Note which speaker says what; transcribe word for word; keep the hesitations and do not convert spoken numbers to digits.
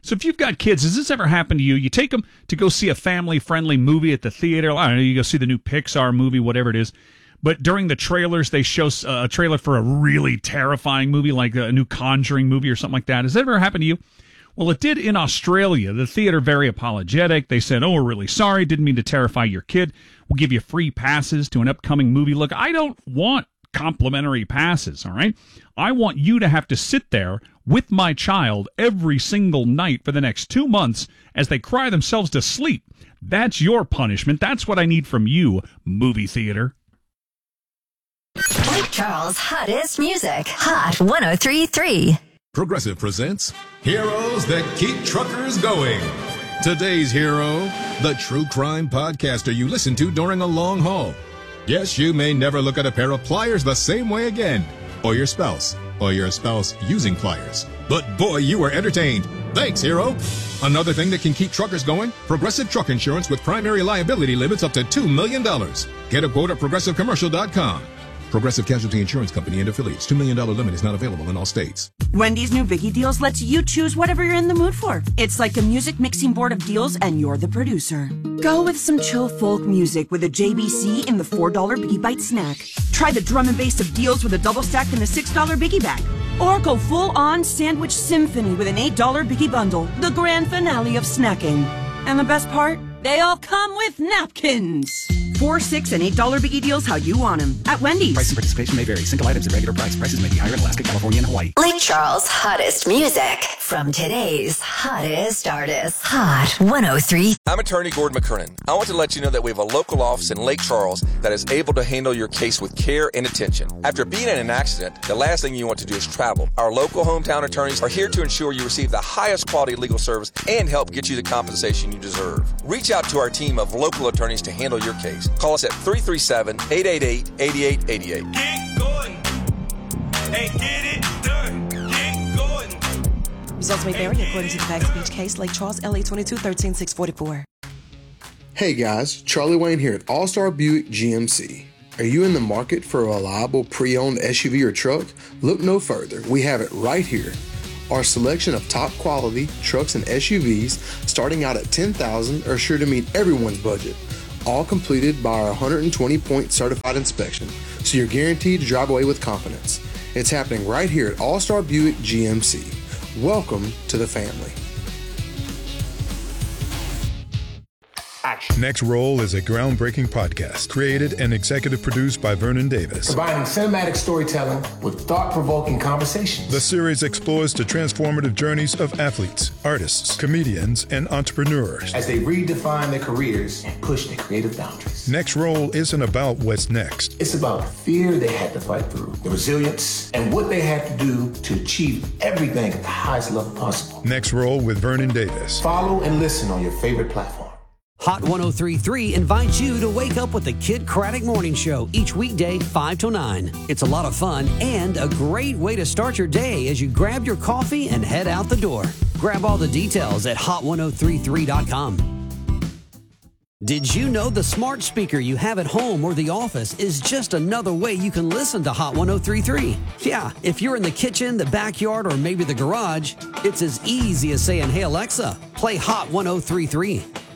Speaker 1: So if you've got kids, has this ever happened to you? You take them to go see a family-friendly movie at the theater. I don't know, you go see the new Pixar movie, whatever it is. But during the trailers, they show a trailer for a really terrifying movie, like a new Conjuring movie or something like that. Has that ever happened to you? Well, it did in Australia. The theater, very apologetic. They said, oh, we're really sorry. Didn't mean to terrify your kid. We'll give you free passes to an upcoming movie. Look, I don't want complimentary passes, all right? I want you to have to sit there with my child every single night for the next two months as they cry themselves to sleep. That's your punishment. That's what I need from you, movie theater.
Speaker 2: Lake Charles' hottest music. Hot one oh three point three.
Speaker 3: Progressive presents Heroes That Keep Truckers Going. Today's hero, the true crime podcaster you listen to during a long haul. Yes, you may never look at a pair of pliers the same way again. Or your spouse. Or your spouse using pliers. But boy, you were entertained. Thanks, hero. Another thing that can keep truckers going, Progressive Truck Insurance with primary liability limits up to two million dollars. Get a quote at progressive commercial dot com. Progressive Casualty Insurance Company and affiliates. two million dollars limit is not available in all states.
Speaker 4: Wendy's new Biggie Deals lets you choose whatever you're in the mood for. It's like a music mixing board of deals, and you're the producer. Go with some chill folk music with a J B C in the four dollar Biggie Bite snack. Try the drum and bass of deals with a double stack in the six dollar Biggie Bag. Or go full-on sandwich symphony with an eight dollar Biggie Bundle, the grand finale of snacking. And the best part? They all come with napkins. Four, six, and eight dollar Biggie Deals how you want them at Wendy's.
Speaker 5: Price and participation may vary. Single items at regular price. Prices may be higher in Alaska, California, and Hawaii.
Speaker 2: Lake Charles' hottest music from today's hottest artists. Hot one oh three.
Speaker 6: I'm attorney Gordon McKernan. I want to let you know that we have a local office in Lake Charles that is able to handle your case with care and attention. After being in an accident, the last thing you want to do is travel. Our local hometown attorneys are here to ensure you receive the highest quality legal service and help get you the compensation you deserve. Reach out to our team of local attorneys to handle your case. Call us at three three seven, eight eight eight, eight eight eight eight.
Speaker 7: Get going and get it done. Get going.
Speaker 8: Results may vary according to the facts of each case. Lake Charles, L A twenty-two thirteen six forty-four.
Speaker 9: Hey guys, Charlie Wayne here at All-Star Buick G M C. Are you in the market for a reliable pre-owned S U V or truck? Look no further. We have it right here. Our selection of top quality trucks and S U Vs starting out at ten thousand dollars are sure to meet everyone's budget. All completed by our one hundred twenty point certified inspection, so you're guaranteed to drive away with confidence. It's happening right here at All-Star Buick G M C. Welcome to the family.
Speaker 10: Next Roll is a groundbreaking podcast created and executive produced by Vernon Davis.
Speaker 11: Combining cinematic storytelling with thought-provoking conversations.
Speaker 10: The series explores the transformative journeys of athletes, artists, comedians, and entrepreneurs
Speaker 11: as they redefine their careers and push their creative boundaries.
Speaker 10: Next Roll isn't about what's next.
Speaker 11: It's about the fear they had to fight through, the resilience, and what they had to do to achieve everything at the highest level possible.
Speaker 10: Next Roll with Vernon Davis.
Speaker 11: Follow and listen on your favorite platform.
Speaker 12: Hot one oh three point three invites you to wake up with the Kid Craddock Morning Show each weekday, five to nine. It's a lot of fun and a great way to start your day as you grab your coffee and head out the door. Grab all the details at hot one oh three point three dot com. Did you know the smart speaker you have at home or the office is just another way you can listen to Hot one oh three point three? Yeah, if you're in the kitchen, the backyard, or maybe the garage, it's as easy as saying, "Hey Alexa, play Hot one oh three point three."